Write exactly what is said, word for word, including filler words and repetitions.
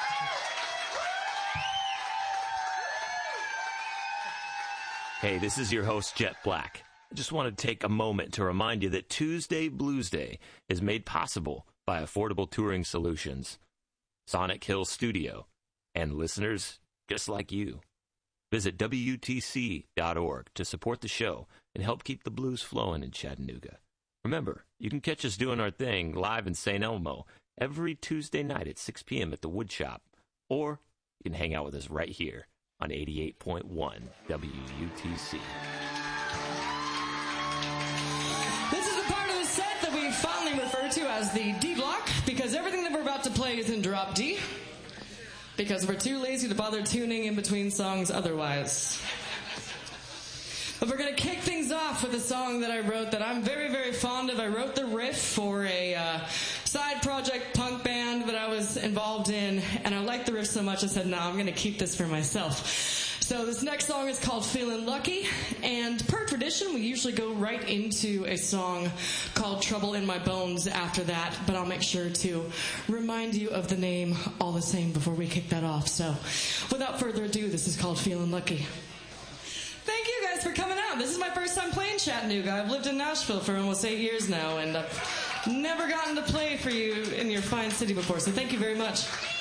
Hey, this is your host, Jet Black. I just want to take a moment to remind you that Tuesday Blues Day is made possible by Affordable Touring Solutions, Sonic Hill Studio, and listeners just like you. Visit W T C dot org to support the show and help keep the blues flowing in Chattanooga. Remember, you can catch us doing our thing live in Saint Elmo every Tuesday night at six p.m. at the Wood Shop, or you can hang out with us right here on eighty-eight point one W U T C. This is the part of the set that we fondly refer to as the D block, because everything that we're about to play is in drop D, because we're too lazy to bother tuning in between songs otherwise. But we're going to kick things off with a song that I wrote that I'm very, very fond of. I wrote the riff for a uh, side project punk band that I was involved in, and I liked the riff so much I said, no, I'm going to keep this for myself. So this next song is called Feeling Lucky, and per tradition, we usually go right into a song called Trouble in My Bones after that, but I'll make sure to remind you of the name all the same before we kick that off. So without further ado, this is called Feeling Lucky. Thank you guys for coming out. This is my first time playing Chattanooga. I've lived in Nashville for almost eight years now, and I've never gotten to play for you in your fine city before, so thank you very much.